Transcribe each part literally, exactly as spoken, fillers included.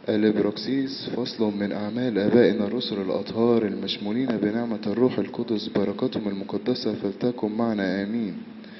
الإبراكسيس فصل من أعمال آبائنا الرسل الأطهار المشمولين بنعمة الروح القدس، بركتهم المقدسة فلتكن معنا آمين.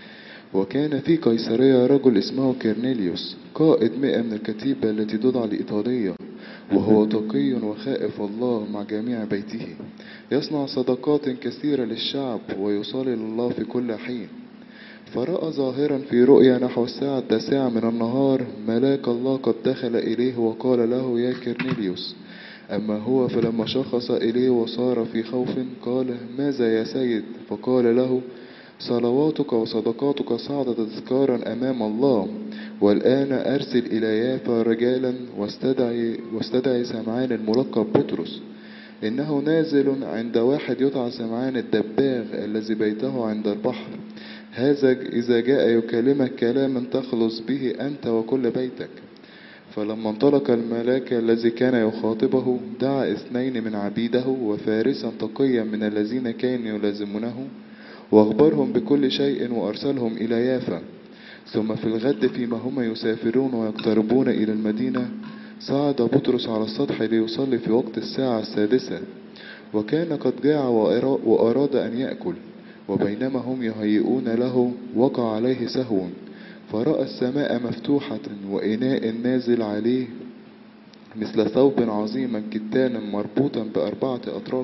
وكان في قيصرية رجل اسمه كيرنيليوس، قائد مئة من الكتيبة التي تدعى الإيطالية، وهو تقي وخائف الله مع جميع بيته، يصنع صدقات كثيرة للشعب ويصلي لله في كل حين. فرأى ظاهرا في رؤيا نحو الساعة التاسعة من النهار ملاك الله قد دخل إليه وقال له: يا كرنيليوس. أما هو فلما شخص إليه وصار في خوف قال: ماذا يا سيد؟ فقال له: صلواتك وصدقاتك صعدت تذكارا أمام الله، والآن أرسل إلى يافا رجالا واستدعي, واستدعي سمعان الملقب بطرس، إنه نازل عند واحد يدعى سمعان الدباغ الذي بيته عند البحر. هذا إذا جاء يكلمك كلاما تخلص به أنت وكل بيتك. فلما انطلق الملاك الذي كان يخاطبه دعا اثنين من عبيده وفارسا تقيا من الذين كانوا يلازمونه، واخبرهم بكل شيء وأرسلهم إلى يافا. ثم في الغد فيما هم يسافرون ويقتربون إلى المدينة، صعد بطرس على السطح ليصلي في وقت الساعة السادسة، وكان قد جاع وأراد أن يأكل. وبينما هم يهيئون له وقع عليه سهو، فرأى السماء مفتوحة وإناء نازل عليه مثل ثوب عظيما كتانا مربوطا بأربعة أطراف،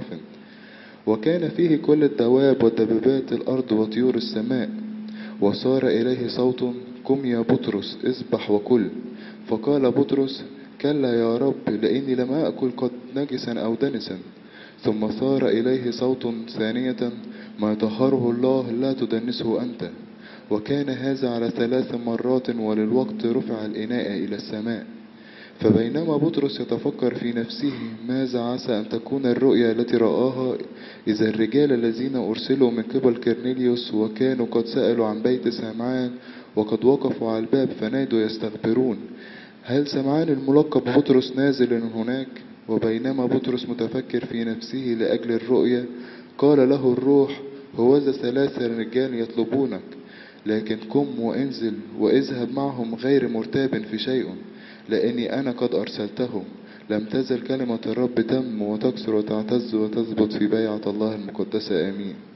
وكان فيه كل الدواب ودبابات الأرض وطيور السماء. وصار إليه صوت: قم يا بطرس اذبح وكل. فقال بطرس: كلا يا رب، لأني لم أكل قد نجسا أو دنسا. ثم صار إليه صوت ثانية: ما يطهره الله لا تدنسه أنت. وكان هذا على ثلاث مرات، وللوقت رفع الإناء إلى السماء. فبينما بطرس يتفكر في نفسه ماذا عسى أن تكون الرؤيا التي رآها، إذا الرجال الذين أرسلوا من قبل كرنيليوس وكانوا قد سألوا عن بيت سمعان وقد وقفوا على الباب فنادوا يستخبرون: هل سمعان الملقب بطرس نازل هناك؟ وبينما بطرس متفكر في نفسه لأجل الرؤيا، قال له الروح: هوذا ثلاثة رجال يطلبونك، لكن قم وانزل واذهب معهم غير مرتاب في شيء، لأني أنا قد أرسلتهم. لم تزل كلمة الرب تم وتكثر وتعتز وتثبت في بيعة الله المقدسة. آمين.